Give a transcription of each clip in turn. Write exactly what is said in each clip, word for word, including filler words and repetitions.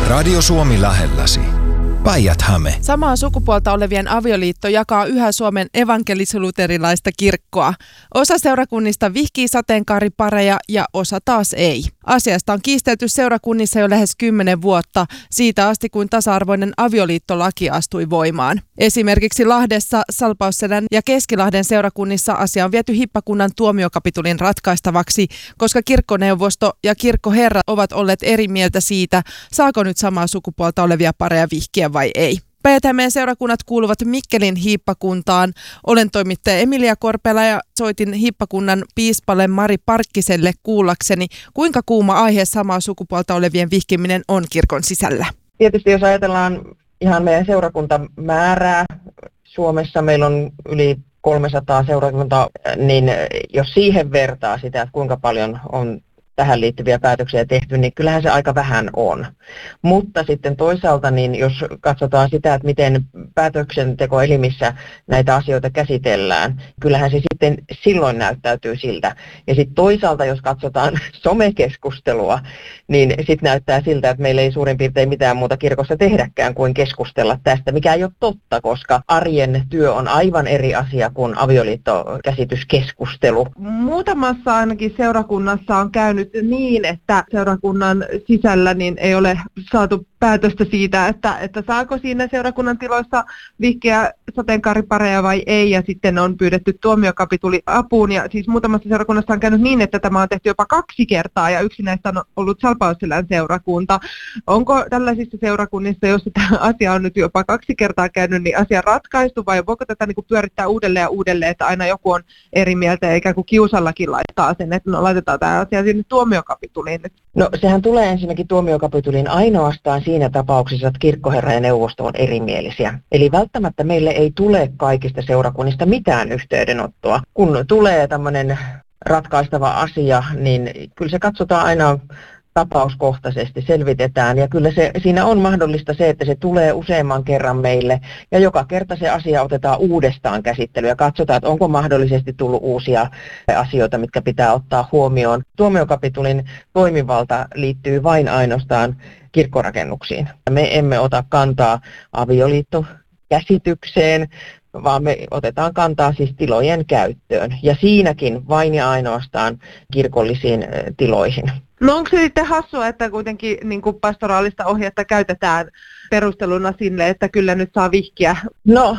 Radio Suomi lähelläsi. Päijät-Häme. Samaa sukupuolta olevien avioliitto jakaa yhä Suomen evankelis-luterilaista kirkkoa. Osa seurakunnista vihkii sateenkaaripareja ja osa taas ei. Asiasta on kiistelty seurakunnissa jo lähes kymmenen vuotta, siitä asti kun tasa-arvoinen avioliittolaki astui voimaan. Esimerkiksi Lahdessa, Salpausselän ja Keskilahden seurakunnissa asia on viety hippakunnan tuomiokapitulin ratkaistavaksi, koska kirkkoneuvosto ja kirkkoherrat ovat olleet eri mieltä siitä, saako nyt samaa sukupuolta olevia pareja vihkiä vai ei. Päijät-Hämeen seurakunnat kuuluvat Mikkelin hiippakuntaan. Olen toimittaja Emilia Korpela ja soitin hiippakunnan piispalle Mari Parkkiselle kuullakseni, kuinka kuuma aihe samaa sukupuolta olevien vihkiminen on kirkon sisällä. Tietysti jos ajatellaan ihan meidän seurakuntamäärää, Suomessa meillä on yli kolmesataa seurakuntaa, niin jos siihen vertaa sitä, että kuinka paljon on tähän liittyviä päätöksiä tehty, niin kyllähän se aika vähän on. Mutta sitten toisaalta, niin jos katsotaan sitä, että miten päätöksentekoelimissä näitä asioita käsitellään, kyllähän se sitten silloin näyttäytyy siltä. Ja sitten toisaalta, jos katsotaan somekeskustelua, niin sitten näyttää siltä, että meillä ei suurin piirtein mitään muuta kirkossa tehdäkään kuin keskustella tästä, mikä ei ole totta, koska arjen työ on aivan eri asia kuin avioliittokäsityskeskustelu. Muutamassa ainakin seurakunnassa on käynyt niin, että seurakunnan sisällä niin ei ole saatu päätöstä siitä, että, että saako siinä seurakunnan tiloissa vihkiä sateenkaaripareja vai ei, ja sitten on pyydetty tuomiokapituli apuun, ja siis muutamassa seurakunnassa on käynyt niin, että tämä on tehty jopa kaksi kertaa, ja yksi näistä on ollut Salpausselän seurakunta. Onko tällaisissa seurakunnissa, jos tämä asia on nyt jopa kaksi kertaa käynyt, niin asia ratkaistu, vai voiko tätä niin kuin pyörittää uudelleen ja uudelleen, että aina joku on eri mieltä, ja ikään kuin kiusallakin laittaa sen, että no laitetaan tämä asia sinne tuomiokapituliin? No sehän tulee ensinnäkin tuomiokapituliin ainoastaan siinä tapauksessa, että kirkkoherra ja neuvosto on erimielisiä. Eli välttämättä meille ei tule kaikista seurakunnista mitään yhteydenottoa. Kun tulee tämmöinen ratkaistava asia, niin kyllä se katsotaan aina tapauskohtaisesti, selvitetään, ja kyllä se, siinä on mahdollista se, että se tulee useamman kerran meille, ja joka kerta se asia otetaan uudestaan käsittelyyn ja katsotaan, että onko mahdollisesti tullut uusia asioita, mitkä pitää ottaa huomioon. Tuomiokapitulin toimivalta liittyy vain ainoastaan kirkkorakennuksiin. Me emme ota kantaa avioliittokäsitykseen, vaan me otetaan kantaa siis tilojen käyttöön, ja siinäkin vain ja ainoastaan kirkollisiin tiloihin. No onko se sitten hassua, että kuitenkin niin kuin pastoraalista ohjetta käytetään perusteluna sille, että kyllä nyt saa vihkiä? No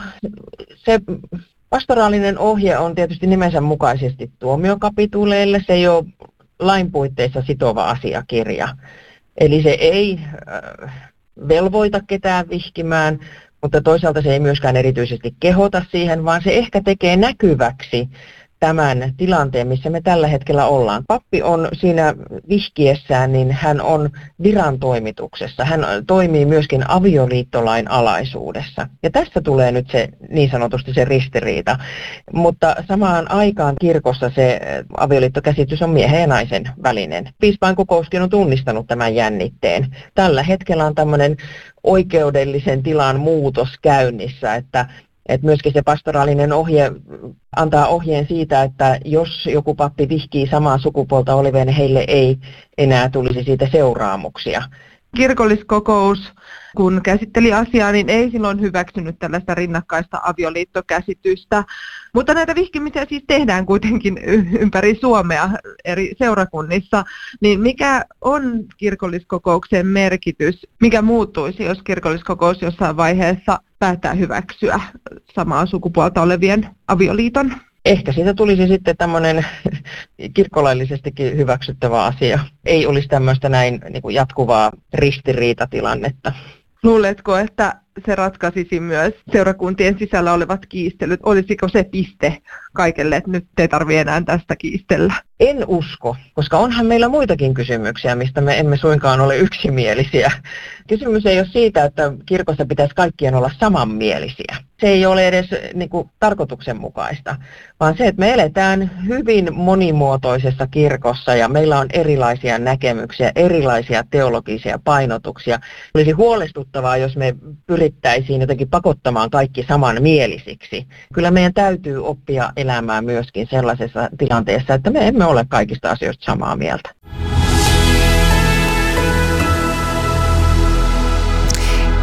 se pastoraalinen ohje on tietysti nimensä mukaisesti tuomiokapituleille. Se ei ole lain puitteissa sitova asiakirja. Eli se ei äh, velvoita ketään vihkimään, mutta toisaalta se ei myöskään erityisesti kehota siihen, vaan se ehkä tekee näkyväksi tämän tilanteen, missä me tällä hetkellä ollaan. Pappi on siinä vihkiessään, niin hän on viran toimituksessa. Hän toimii myöskin avioliittolain alaisuudessa. Ja tästä tulee nyt se niin sanotusti se ristiriita. Mutta samaan aikaan kirkossa se avioliittokäsitys on miehen ja naisen välinen. Piispain kokouskin on tunnistanut tämän jännitteen. Tällä hetkellä on tämmöinen oikeudellisen tilan muutos käynnissä, että Että myöskin se pastoraalinen ohje antaa ohjeen siitä, että jos joku pappi vihkii samaa sukupuolta olevia, niin heille ei enää tulisi siitä seuraamuksia. Kirkolliskokous, kun käsitteli asiaa, niin ei silloin hyväksynyt tällaista rinnakkaista avioliittokäsitystä. Mutta näitä vihkimisiä siis tehdään kuitenkin ympäri Suomea eri seurakunnissa. Niin mikä on kirkolliskokouksen merkitys? Mikä muuttuisi, jos kirkolliskokous jossain vaiheessa päättää hyväksyä samaa sukupuolta olevien avioliiton? Ehkä siitä tulisi sitten tämmöinen kirkkolaillisestikin hyväksyttävä asia. Ei olisi tämmöistä näin niin kuin jatkuvaa ristiriitatilannetta. Luuletko, että se ratkaisisi myös seurakuntien sisällä olevat kiistelyt? Olisiko se piste kaikelle, että nyt ei tarvitse enää tästä kiistellä? En usko, koska onhan meillä muitakin kysymyksiä, mistä me emme suinkaan ole yksimielisiä. Kysymys ei ole siitä, että kirkossa pitäisi kaikkien olla samanmielisiä. Se ei ole edes niin kuin, tarkoituksenmukaista, vaan se, että me eletään hyvin monimuotoisessa kirkossa ja meillä on erilaisia näkemyksiä, erilaisia teologisia painotuksia. Olisi huolestuttavaa, jos me pyrittäisiin jotenkin pakottamaan kaikki samanmielisiksi. Kyllä meidän täytyy oppia elämään myöskin sellaisessa tilanteessa, että me emme ole kaikista asioista samaa mieltä.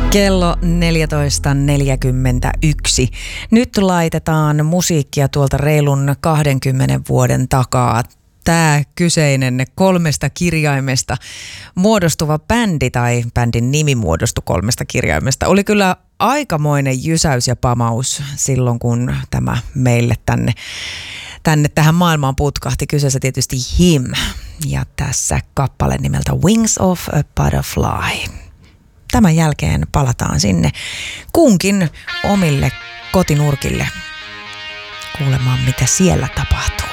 Kello neljätoista neljäkymmentäyksi. Nyt laitetaan musiikkia tuolta reilun kahdenkymmenen vuoden takaa. Tämä kyseinen kolmesta kirjaimesta muodostuva bändi tai bändin nimi muodostui kolmesta kirjaimesta oli kyllä aikamoinen jysäys ja pamaus silloin, kun tämä meille tänne, tänne tähän maailmaan putkahti. Kyseessä tietysti Him ja tässä kappale nimeltä Wings of a Butterfly. Tämän jälkeen palataan sinne kunkin omille kotinurkille kuulemaan, mitä siellä tapahtuu.